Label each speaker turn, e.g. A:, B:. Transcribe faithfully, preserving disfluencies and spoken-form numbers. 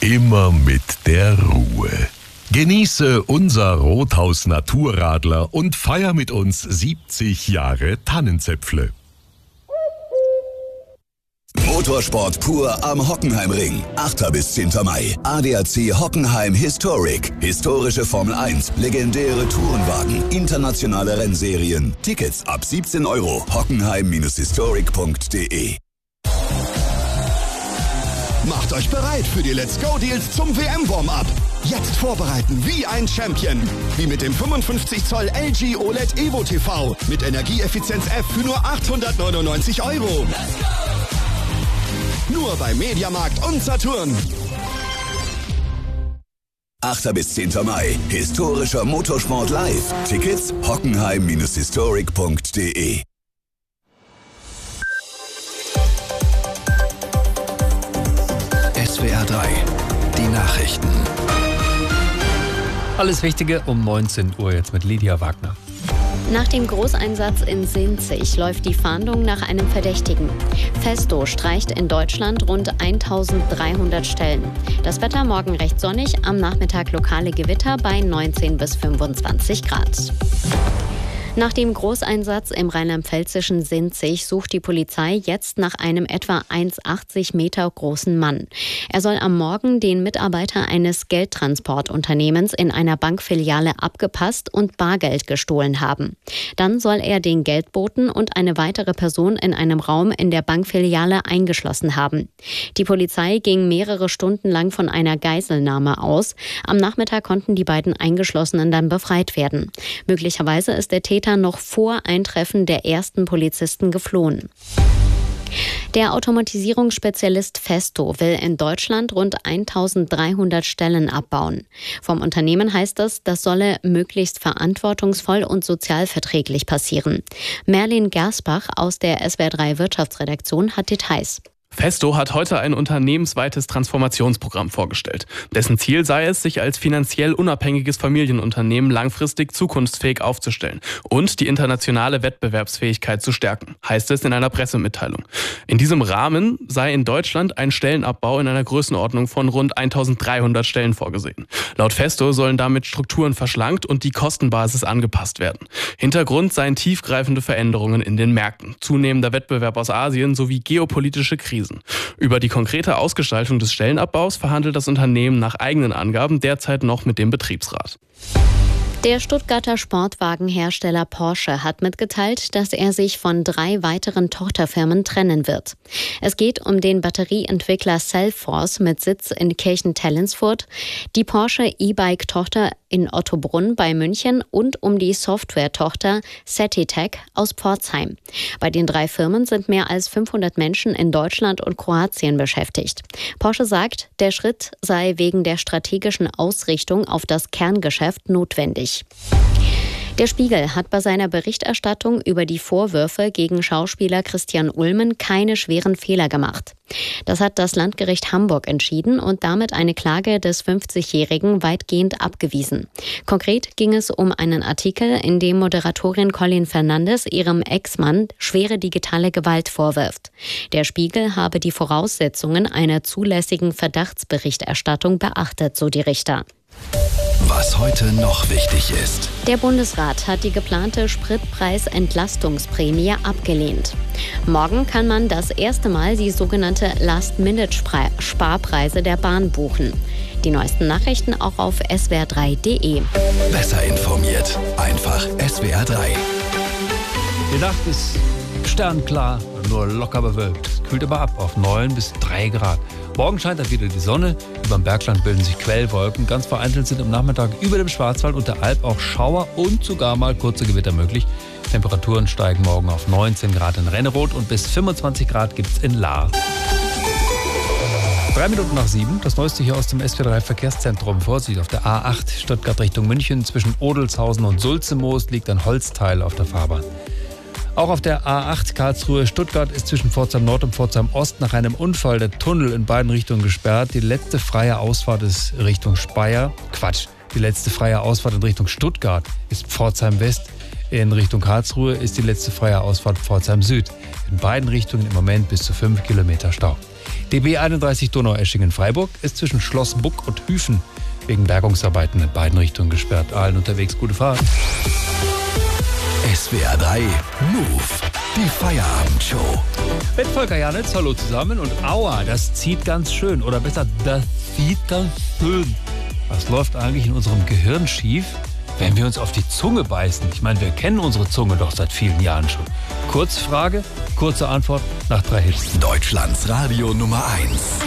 A: immer mit der Ruhe. Genieße unser Rothaus Naturradler und feier mit uns siebzig Jahre Tannenzäpfle.
B: Motorsport pur am Hockenheimring. achter bis zehnter Mai. A D A C Hockenheim Historic. Historische Formel eins. Legendäre Tourenwagen. Internationale Rennserien. Tickets ab siebzehn Euro. hockenheim Historic punkt de.
C: Macht euch bereit für die Let's Go Deals zum W M-Warm-Up. Jetzt vorbereiten wie ein Champion. Wie mit dem fünfundfünfzig Zoll L G O L E D Evo T V. Mit Energieeffizienz F für nur achthundertneunundneunzig Euro. Nur bei Mediamarkt und Saturn.
B: achter bis zehnter Mai. Historischer Motorsport live. Tickets hockenheim Historic punkt de.
D: S W R drei. Die Nachrichten.
E: Alles Wichtige um neunzehn Uhr jetzt mit Lydia Wagner.
F: Nach dem Großeinsatz in Sinzig läuft die Fahndung nach einem Verdächtigen. Festo streicht in Deutschland rund eintausenddreihundert Stellen. Das Wetter morgen recht sonnig, am Nachmittag lokale Gewitter bei neunzehn bis fünfundzwanzig Grad. Nach dem Großeinsatz im rheinland-pfälzischen Sinzig sucht die Polizei jetzt nach einem etwa eins Komma achtzig Meter großen Mann. Er soll am Morgen den Mitarbeiter eines Geldtransportunternehmens in einer Bankfiliale abgepasst und Bargeld gestohlen haben. Dann soll er den Geldboten und eine weitere Person in einem Raum in der Bankfiliale eingeschlossen haben. Die Polizei ging mehrere Stunden lang von einer Geiselnahme aus. Am Nachmittag konnten die beiden Eingeschlossenen dann befreit werden. Möglicherweise ist der Täter noch vor Eintreffen der ersten Polizisten geflohen. Der Automatisierungsspezialist Festo will in Deutschland rund eintausenddreihundert Stellen abbauen. Vom Unternehmen heißt es, das solle möglichst verantwortungsvoll und sozialverträglich passieren. Merlin Gersbach aus der S W R drei Wirtschaftsredaktion hat Details.
G: Festo hat heute ein unternehmensweites Transformationsprogramm vorgestellt. Dessen Ziel sei es, sich als finanziell unabhängiges Familienunternehmen langfristig zukunftsfähig aufzustellen und die internationale Wettbewerbsfähigkeit zu stärken, heißt es in einer Pressemitteilung. In diesem Rahmen sei in Deutschland ein Stellenabbau in einer Größenordnung von rund eintausenddreihundert Stellen vorgesehen. Laut Festo sollen damit Strukturen verschlankt und die Kostenbasis angepasst werden. Hintergrund seien tiefgreifende Veränderungen in den Märkten, zunehmender Wettbewerb aus Asien sowie geopolitische Krisen. Über die konkrete Ausgestaltung des Stellenabbaus verhandelt das Unternehmen nach eigenen Angaben derzeit noch mit dem Betriebsrat.
F: Der Stuttgarter Sportwagenhersteller Porsche hat mitgeteilt, dass er sich von drei weiteren Tochterfirmen trennen wird. Es geht um den Batterieentwickler Cellforce mit Sitz in Kirchentellensfurt, die Porsche E-Bike-Tochter in Ottobrunn bei München und um die Software-Tochter Setitech aus Pforzheim. Bei den drei Firmen sind mehr als fünfhundert Menschen in Deutschland und Kroatien beschäftigt. Porsche sagt, der Schritt sei wegen der strategischen Ausrichtung auf das Kerngeschäft notwendig. Der Spiegel hat bei seiner Berichterstattung über die Vorwürfe gegen Schauspieler Christian Ulmen keine schweren Fehler gemacht. Das hat das Landgericht Hamburg entschieden und damit eine Klage des fünfzigjährigen weitgehend abgewiesen. Konkret ging es um einen Artikel, in dem Moderatorin Colin Fernandes ihrem Ex-Mann schwere digitale Gewalt vorwirft. Der Spiegel habe die Voraussetzungen einer zulässigen Verdachtsberichterstattung beachtet, so die Richter.
D: Was heute noch wichtig ist.
F: Der Bundesrat hat die geplante Spritpreisentlastungsprämie abgelehnt. Morgen kann man das erste Mal die sogenannte Last-Minute-Sparpreise der Bahn buchen. Die neuesten Nachrichten auch auf S W R drei punkt de.
D: Besser informiert. Einfach S W R drei.
E: Die Nacht ist sternklar, nur locker bewölkt. Es kühlt aber ab auf neun bis drei Grad. Morgen scheint dann wieder die Sonne. Über dem Bergland bilden sich Quellwolken. Ganz vereinzelt sind am Nachmittag über dem Schwarzwald und der Alp auch Schauer und sogar mal kurze Gewitter möglich. Temperaturen steigen morgen auf neunzehn Grad in Renneroth und bis fünfundzwanzig Grad gibt es in Lahr. Drei Minuten nach sieben, das Neueste hier aus dem S W R drei Verkehrszentrum. Vorsicht, auf der A acht Stuttgart Richtung München zwischen Odelshausen und Sulzemoos liegt ein Holzteil auf der Fahrbahn. Auch auf der A acht Karlsruhe-Stuttgart ist zwischen Pforzheim Nord und Pforzheim Ost nach einem Unfall der Tunnel in beiden Richtungen gesperrt. Die letzte freie Ausfahrt ist Richtung Speyer. Quatsch, die letzte freie Ausfahrt in Richtung Stuttgart ist Pforzheim West. In Richtung Karlsruhe ist die letzte freie Ausfahrt Pforzheim Süd. In beiden Richtungen im Moment bis zu fünf Kilometer Stau. Die B einunddreißig Donaueschingen-Freiburg ist zwischen Schloss Buck und Hüfen wegen Bergungsarbeiten in beiden Richtungen gesperrt. Allen unterwegs gute Fahrt.
D: S W R drei Move, die Feierabendshow.
E: Mit Volker Janitz, hallo zusammen. Und aua, das zieht ganz schön. Oder besser, das zieht ganz schön. Was läuft eigentlich in unserem Gehirn schief, wenn wir uns auf die Zunge beißen? Ich meine, wir kennen unsere Zunge doch seit vielen Jahren schon. Kurzfrage, kurze Antwort nach drei Hits.
D: Deutschlands Radio Nummer eins.